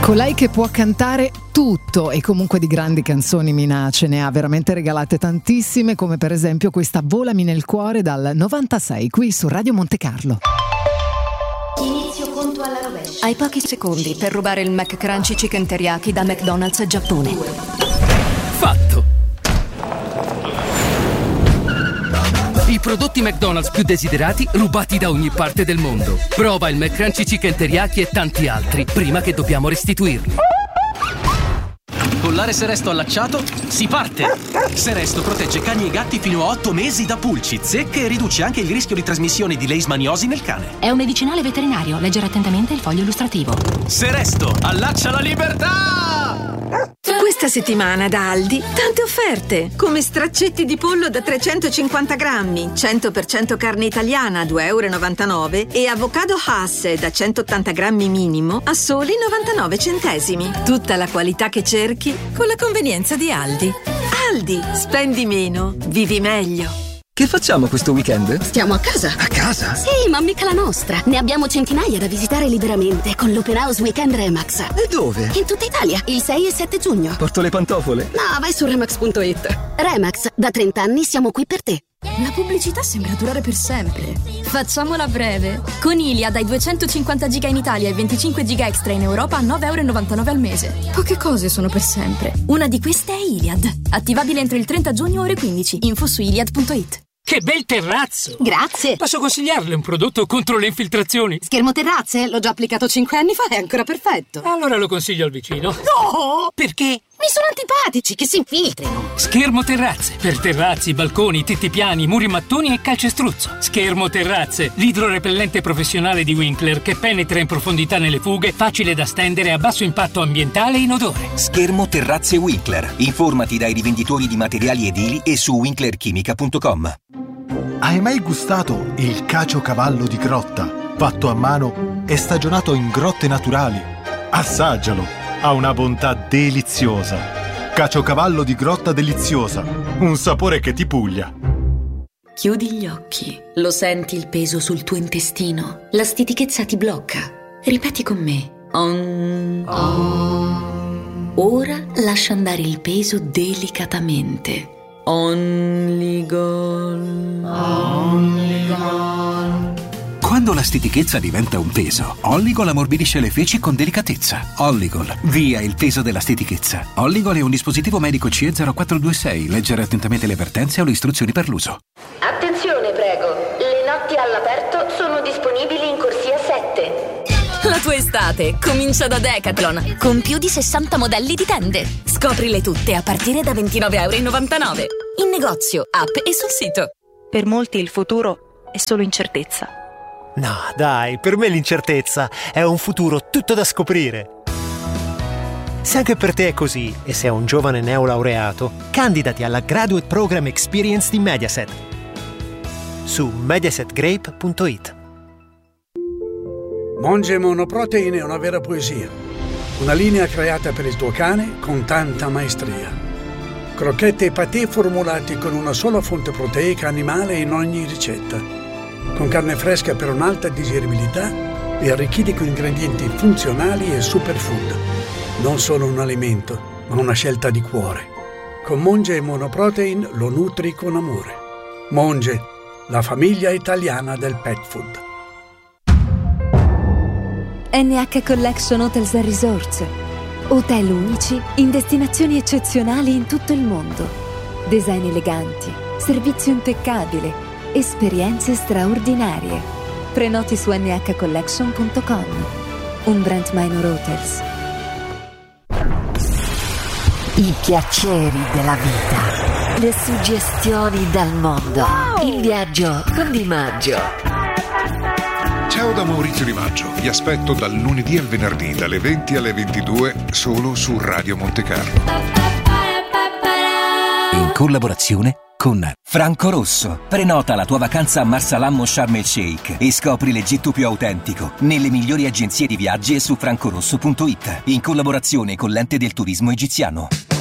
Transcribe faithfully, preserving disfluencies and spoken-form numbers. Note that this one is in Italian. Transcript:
Colei che può cantare tutto e comunque di grandi canzoni Mina ce ne ha veramente regalate tantissime, come per esempio questa Volami nel cuore dal novantasei qui su Radio Monte Carlo. Inizio conto alla rovescia. Hai pochi secondi per rubare il McCrunchy Chicken Teriyaki da McDonald's Giappone. Fatto! I prodotti McDonald's più desiderati rubati da ogni parte del mondo. Prova il McCrunchy Chicken Teriyaki e tanti altri prima che dobbiamo restituirli. Collare Seresto allacciato, si parte! Seresto protegge cani e gatti fino a otto mesi da pulci, zecche e riduce anche il rischio di trasmissione di leishmaniosi nel cane. È un medicinale veterinario, leggere attentamente il foglio illustrativo. Seresto, allaccia la libertà! Questa settimana da Aldi tante offerte, come straccetti di pollo da trecentocinquanta grammi, cento per cento carne italiana a due e novantanove euro e avocado Hass da centottanta grammi minimo a soli novantanove centesimi. Tutta la qualità che cerchi con la convenienza di Aldi. Aldi, spendi meno, vivi meglio. Che facciamo questo weekend? Stiamo a casa. A casa? Sì, ma mica la nostra. Ne abbiamo centinaia da visitare liberamente con l'Open House Weekend Remax. E dove? In tutta Italia, il sei e sette giugno. Porto le pantofole? No, vai su Remax punto it. Remax, da trenta anni siamo qui per te. La pubblicità sembra durare per sempre. Facciamola breve. Con Iliad dai duecentocinquanta giga in Italia e venticinque giga extra in Europa a nove e novantanove euro al mese. Poche cose sono per sempre. Una di queste è Iliad. Attivabile entro il trenta giugno ore quindici. Info su iliad punto it. Che bel terrazzo! Grazie! Posso consigliarle un prodotto contro le infiltrazioni? Schermo terrazze? L'ho già applicato cinque anni fa, è ancora perfetto. Allora lo consiglio al vicino. No! Perché? Mi sono antipatici, che si infiltrino. Schermo terrazze. Per terrazzi, balconi, tetti piani, muri mattoni e calcestruzzo. Schermo terrazze. L'idrorepellente professionale di Winkler che penetra in profondità nelle fughe, facile da stendere, a basso impatto ambientale e inodore. Schermo terrazze Winkler. Informati dai rivenditori di materiali edili e su winkler chimica punto com. Hai mai gustato il caciocavallo di grotta? Fatto a mano e stagionato in grotte naturali? Assaggialo! Ha una bontà deliziosa. Caciocavallo di grotta deliziosa. Un sapore che ti puglia. Chiudi gli occhi. Lo senti il peso sul tuo intestino? La stitichezza ti blocca. Ripeti con me. Om. Om. Ora lascia andare il peso delicatamente. Only gone. Only gone. Quando la stitichezza diventa un peso, Olligol ammorbidisce le feci con delicatezza. Olligol, via il peso della stitichezza. Olligol è un dispositivo medico C E zero quattro due sei. Leggere attentamente le avvertenze o le istruzioni per l'uso. Attenzione, prego. Le notti all'aperto sono disponibili in corsia sette. La tua estate comincia da Decathlon, con più di sessanta modelli di tende. Scoprile tutte a partire da ventinove e novantanove euro. In negozio, app e sul sito. Per molti il futuro è solo incertezza. No, dai, per me l'incertezza è un futuro tutto da scoprire. Se anche per te è così e sei un giovane neolaureato, candidati alla Graduate Program Experience di Mediaset su mediaset grape punto it. Monge Monoprotein è una vera poesia. Una linea creata per il tuo cane con tanta maestria. Crocchette e patè formulati con una sola fonte proteica animale in ogni ricetta. Con carne fresca per un'alta digeribilità e arricchiti con ingredienti funzionali e superfood. Non solo un alimento, ma una scelta di cuore. Con Monge Monoprotein lo nutri con amore. Monge, la famiglia italiana del pet food. N H Collection Hotels and Resorts. Hotel unici in destinazioni eccezionali in tutto il mondo. Design eleganti, servizio impeccabile, esperienze straordinarie. Prenoti su n h collection punto com. Un brand Minor Hotels. I piaceri della vita, le suggestioni dal mondo. Wow! Il viaggio con Di Maggio. Ciao da Maurizio Di Maggio. Vi aspetto dal lunedì al venerdì dalle venti alle ventidue solo su Radio Monte Carlo. In collaborazione con Franco Rosso. Prenota la tua vacanza a Marsalam Sharm el Sheikh e scopri l'Egitto più autentico nelle migliori agenzie di viaggi e su francorosso punto it, in collaborazione con l'Ente del Turismo Egiziano.